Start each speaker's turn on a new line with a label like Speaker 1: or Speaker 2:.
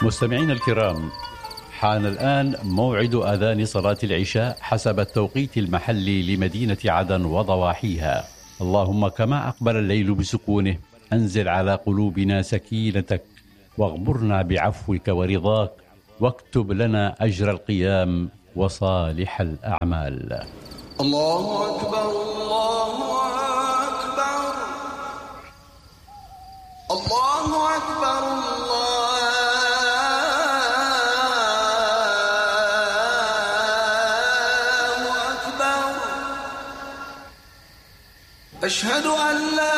Speaker 1: مستمعينا الكرام، حان الآن موعد أذان صلاة العشاء حسب التوقيت المحلي لمدينة عدن وضواحيها. اللهم كما أقبل الليل بسكونه أنزل على قلوبنا سكينتك، واغمرنا بعفوك ورضاك، واكتب لنا أجر القيام وصالح الأعمال.
Speaker 2: الله أكبر الله أكبر الله أكبر الله أكبر. أشهد أن لا